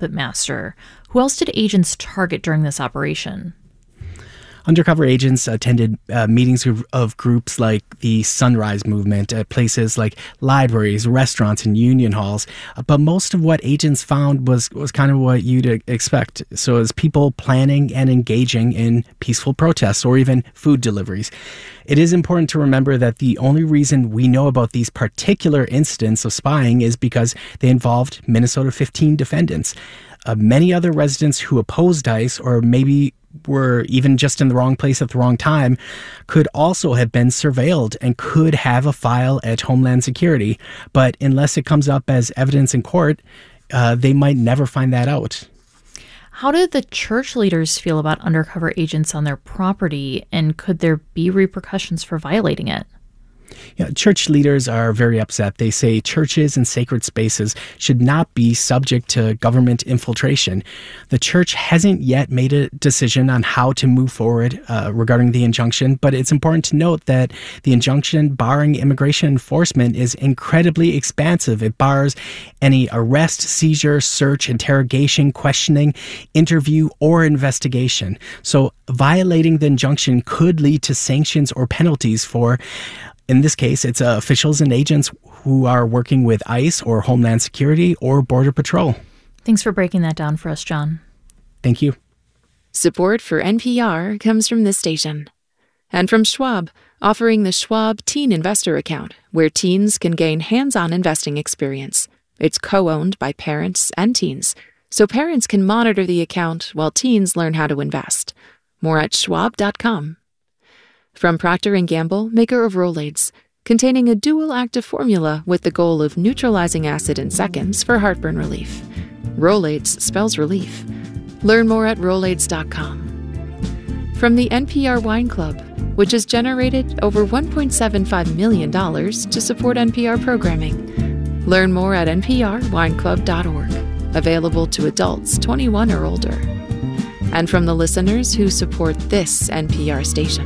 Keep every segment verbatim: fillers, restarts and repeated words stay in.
puppet master. Who else did agents target during this operation? Undercover agents attended uh, meetings of, of groups like the Sunrise Movement at places like libraries, restaurants, and union halls. Uh, but most of what agents found was, was kind of what you'd expect. So it was people planning and engaging in peaceful protests or even food deliveries. It is important to remember that the only reason we know about these particular incidents of spying is because they involved Minnesota fifteen defendants. Uh, many other residents who opposed ICE, or maybe were even just in the wrong place at the wrong time, could also have been surveilled and could have a file at Homeland Security. But unless it comes up as evidence in court, uh, they might never find that out. How did the church leaders feel about undercover agents on their property, and could there be repercussions for violating it? Yeah, church leaders are very upset. They say churches and sacred spaces should not be subject to government infiltration. The church hasn't yet made a decision on how to move forward uh, regarding the injunction, but it's important to note that the injunction barring immigration enforcement is incredibly expansive. It bars any arrest, seizure, search, interrogation, questioning, interview, or investigation. So violating the injunction could lead to sanctions or penalties for, in this case, it's uh, officials and agents who are working with ICE or Homeland Security or Border Patrol. Thanks for breaking that down for us, John. Thank you. Support for N P R comes from this station. And from Schwab, offering the Schwab Teen Investor Account, where teens can gain hands-on investing experience. It's co-owned by parents and teens, so parents can monitor the account while teens learn how to invest. More at schwab dot com. From Procter and Gamble, maker of Rolaids, containing a dual active formula with the goal of neutralizing acid in seconds for heartburn relief. Rolaids spells relief. Learn more at rolaids dot com. From the N P R Wine Club, which has generated over one point seven five million dollars to support N P R programming. Learn more at n p r wine club dot org. Available to adults twenty-one or older. And from the listeners who support this N P R station.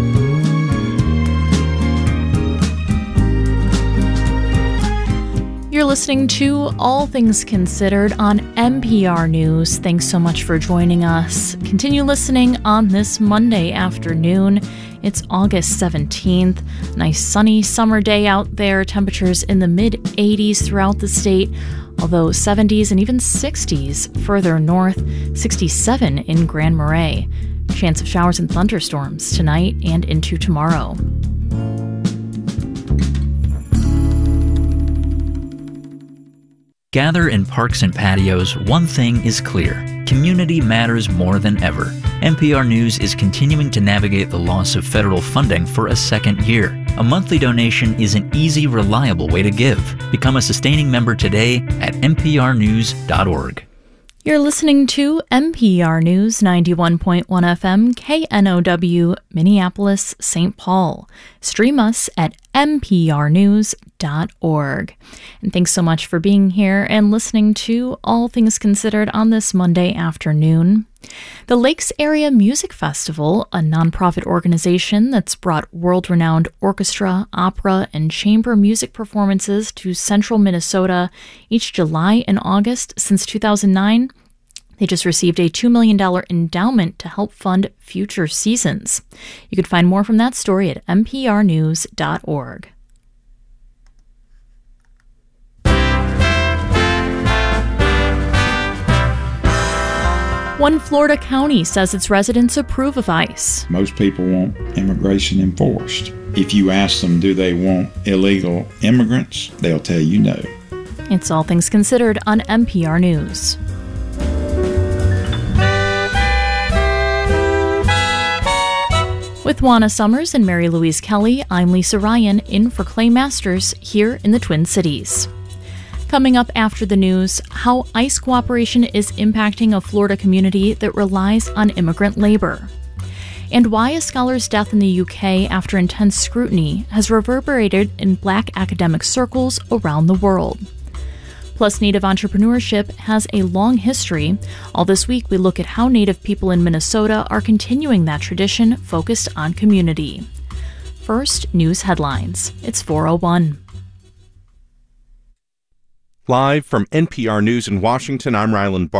You're listening to All Things Considered on N P R News. Thanks so much for joining us. Continue listening on this Monday afternoon. It's August seventeenth. Nice sunny summer day out there. Temperatures in the mid eighties throughout the state, although seventies and even sixties further north, sixty-seven in Grand Marais. Chance of showers and thunderstorms tonight and into tomorrow. Gather in parks and patios, one thing is clear. Community matters more than ever. N P R News is continuing to navigate the loss of federal funding for a second year. A monthly donation is an easy, reliable way to give. Become a sustaining member today at n p r news dot org. You're listening to N P R News ninety-one point one F M K N O W, Minneapolis, Saint Paul. Stream us at n p r news dot org. And thanks so much for being here and listening to All Things Considered on this Monday afternoon. The Lakes Area Music Festival, a nonprofit organization that's brought world-renowned orchestra, opera, and chamber music performances to central Minnesota each July and August since two thousand nine, they just received a two million dollars endowment to help fund future seasons. You can find more from that story at n p r news dot org. One Florida county says its residents approve of ICE. Most people want immigration enforced. If you ask them, do they want illegal immigrants, they'll tell you no. It's All Things Considered on N P R News. With Juana Summers and Mary Louise Kelly, I'm Lisa Ryan, in for Clay Masters here in the Twin Cities. Coming up after the news, how ICE cooperation is impacting a Florida community that relies on immigrant labor. And why a scholar's death in the U K after intense scrutiny has reverberated in Black academic circles around the world. Plus, Native entrepreneurship has a long history. All this week, we look at how Native people in Minnesota are continuing that tradition focused on community. First, news headlines. It's four oh one. Live from N P R News in Washington, I'm Ryland Barr.